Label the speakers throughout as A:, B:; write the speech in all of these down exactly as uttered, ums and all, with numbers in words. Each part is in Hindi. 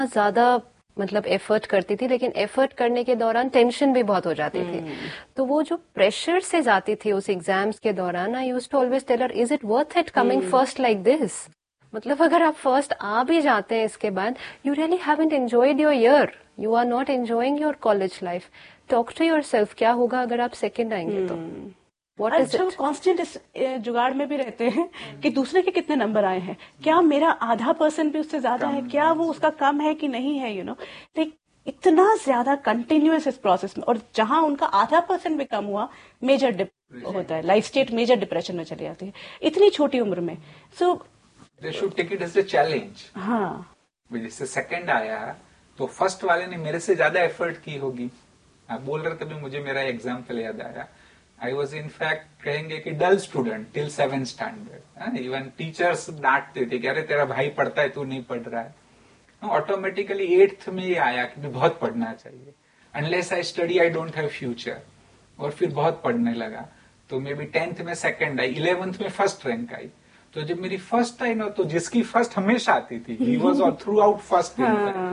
A: ज्यादा मतलब एफर्ट करती थी, लेकिन एफर्ट करने के दौरान टेंशन भी बहुत हो जाती थी। तो वो जो प्रेशर से जाती थी उस एग्जाम्स के दौरान, I used to always tell her, is it worth it coming first like this? मतलब अगर आप फर्स्ट आ भी जाते हैं इसके बाद, you really haven't enjoyed your year, you are not enjoying your college life. Talk to yourself, क्या होगा अगर आप सेकंड आएंगे तो? What is
B: अच्छा,
A: it?
B: वो कांस्टेंट इस अ, जुगाड़ में भी रहते हैं कि दूसरे के कितने नंबर आए हैं, क्या मेरा आधा परसेंट भी उससे ज्यादा है, क्या वो उसका कम है कि नहीं है, यू नो लाइक इतना ज्यादा कंटिन्यूअस इस प्रोसेस में। और जहां उनका आधा परसेंट भी कम हुआ, मेजर डिप होता है, लाइफ स्टेट मेजर डिप्रेशन में चली जाती है इतनी छोटी उम्र में। सो
C: they should take it as a challenge.
B: हाँ,
C: जैसे सेकंड आया तो फर्स्ट वाले ने मेरे से ज्यादा एफर्ट की होगी। आप बोल रहे तभी मुझे मेरा एग्जाम्पल याद आया। आई वॉज इन फैक्ट कहेंगे कि डल student till seven standard. Even teachers डांटते थे कि अरे तेरा भाई पढ़ता है, तू नहीं पढ़ रहा है। ऑटोमेटिकली एट्थ में ये आया कि बहुत पढ़ना चाहिए, unless I study I don't have future. और फिर बहुत पढ़ने लगा, तो मे बी टेंथ में सेकंड आई, इलेवेंथ में फर्स्ट रैंक आई। तो जब मेरी फर्स्ट आई ना, तो जिसकी फर्स्ट हमेशा आती थी, he was all through out first,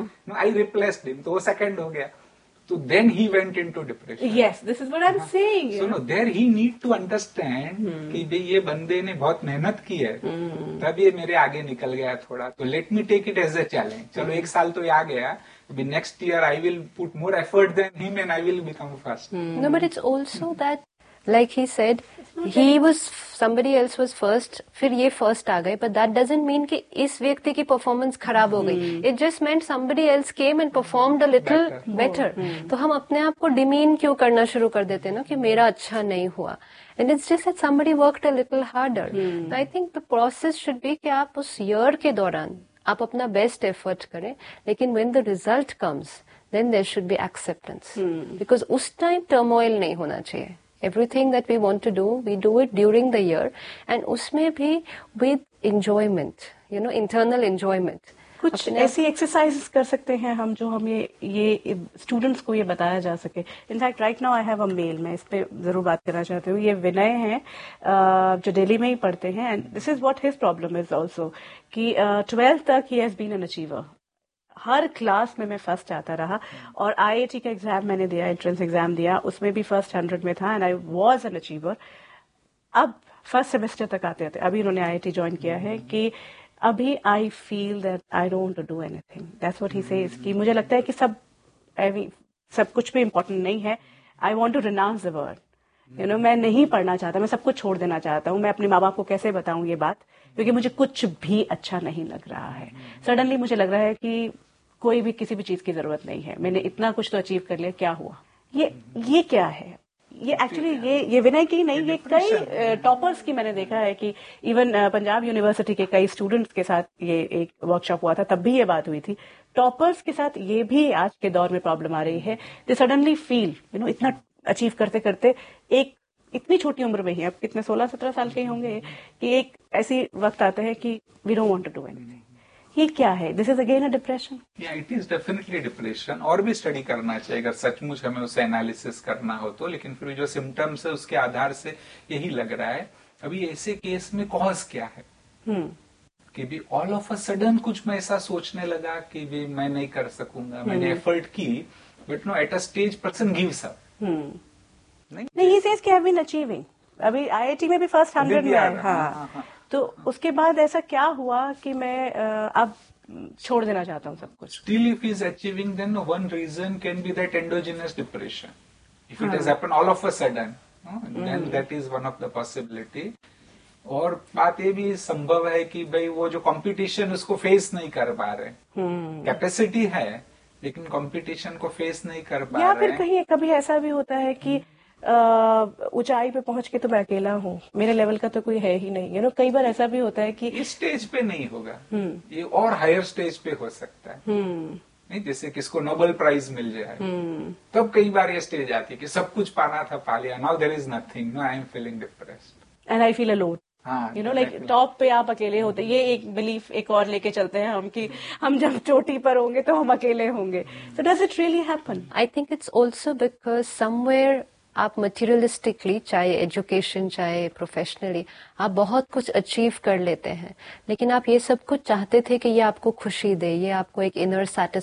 C: I replaced him, तो वो सेकंड हो गया। So then he went into depression.
B: yes, this is what I'm saying.
C: So no, there he need to understand कि भाई ये बंदे ने बहुत मेहनत की है, तब ये मेरे आगे निकल गया थोड़ा। तो let me take it as a challenge. चलो एक साल तो ये आ गया, अभी next year I will put more effort than him and I will become first.
A: No, but it's also that, like he said, he was, somebody else was first, फिर ये first आ गए, but that doesn't mean कि इस व्यक्ति की performance खराब हो गई. It just meant somebody else came and performed a little better. तो हम अपने आप को demean क्यों करना शुरू कर देते हैं ना कि मेरा अच्छा नहीं हुआ. And it's just that somebody worked a little harder. So I think the process should be कि आप उस year के दौरान आप अपना best effort करें, लेकिन when the result comes, then there should be acceptance. Because उस time turmoil नहीं होना चाहिए. Everything that we want to do, we do it during the year, and उसमें भी with enjoyment, you know, internal enjoyment.
B: कुछ ऐसी एक्सरसाइज कर सकते हैं हम जो हम ये ये स्टूडेंट्स को ये बताया जा सके। In fact right now I have a mail, मैं इस पे जरूर बात करना चाहती हूँ। ये विनय हैं जो दिल्ली में ही पढ़ते हैं, and this is what his problem is also कि ट्वेल्थ तक he has been an achiever. Her class में मैं फर्स्ट आता रहा, और आईआईटी का एग्जाम मैंने दिया, एंट्रेंस एग्जाम दिया, उसमें भी फर्स्ट हंड्रेड में था, and I was an achiever. अब फर्स्ट सेमेस्टर तक आते आते, अभी उन्होंने आईआईटी ज्वाइन किया है, कि अभी I feel that I don't want to do anything. That's what he says कि मुझे लगता है कि सब सब कुछ भी इम्पोर्टेंट नहीं है। I want to renounce the word, you know, मैं नहीं पढ़ना चाहता, मैं सब कुछ छोड़ देना चाहता हूँ। मैं अपने माँ बाप को कैसे बताऊं ये बात, क्योंकि मुझे कुछ भी अच्छा नहीं लग रहा है। सडनली मुझे लग रहा है कि कोई भी किसी भी चीज की जरूरत नहीं है, मैंने इतना कुछ तो अचीव कर लिया, क्या हुआ? ये ये क्या है? ये एक्चुअली ये ये विनय की नहीं, ये कई टॉपर्स की मैंने देखा है कि इवन पंजाब यूनिवर्सिटी के कई स्टूडेंट्स के साथ ये एक वर्कशॉप हुआ था, तब भी ये बात हुई थी। टॉपर्स के साथ ये भी आज के दौर में प्रॉब्लम आ रही है। They suddenly feel, you know, इतना अचीव करते करते एक इतनी छोटी उम्र में ही, अब कितने सोलह सत्रह साल के होंगे, कि एक ऐसी वक्त आता है कि we don't want to do anything. ये क्या है? This is again a depression.
C: या इट इज डेफिनेटली डिप्रेशन। और भी स्टडी करना चाहिए अगर सचमुच हमें उसे एनालिसिस करना हो तो, लेकिन फिर जो सिम्टम्स है उसके आधार से यही लग रहा है। अभी ऐसे केस में कॉज क्या है hmm. कि भी ऑल ऑफ अ सडन कुछ मैं ऐसा सोचने लगा कि भी मैं नहीं कर सकूंगा, hmm. मैंने एफर्ट की, but know at a stage person gives up.
B: नहीं, ही सेज कि आई हैव बीन अचीविंग, अभी आईआईटी में भी फर्स्ट हंड्रेड में आया। हाँ, हाँ, हाँ। तो उसके बाद ऐसा क्या हुआ कि मैं अब छोड़ देना चाहता हूँ सब कुछ।
C: Still if he is achieving, then one reason can be that endogenous depression. If it has happened all of a sudden, then that is one of the possibility. और बात ये भी संभव है कि भाई वो जो कंपटीशन उसको फेस नहीं कर पा रहे, कैपेसिटी है लेकिन कंपटीशन को फेस नहीं कर पा रहे।
B: या फिर कहीं कभी ऐसा भी होता है कि ऊंचाई पे पहुंच के तो मैं अकेला हूँ, मेरे लेवल का तो कोई है ही नहीं, यू नो। कई बार ऐसा भी होता है कि
C: इस स्टेज पे नहीं होगा, ये और हायर स्टेज पे हो सकता है। नहीं, जैसे किसको नोबेल प्राइज मिल जाए, तब कई बार ये स्टेज आती है कि सब कुछ पाना था, पा लिया, now there is nothing, no I am feeling depressed
B: and I feel alone. You know, like top पे आप अकेले होते, ये एक बिलीफ एक और लेके चलते हैं हम कि हम जब चोटी पर होंगे तो हम अकेले होंगे। So does it really happen?
A: I think it's also because somewhere आप मटेरियलिस्टिकली, चाहे एजुकेशन चाहे प्रोफेशनली, आप बहुत कुछ अचीव कर लेते हैं, लेकिन आप ये सब कुछ चाहते थे कि ये आपको खुशी दे, ये आपको एक इनर सैटिस्फैक्शन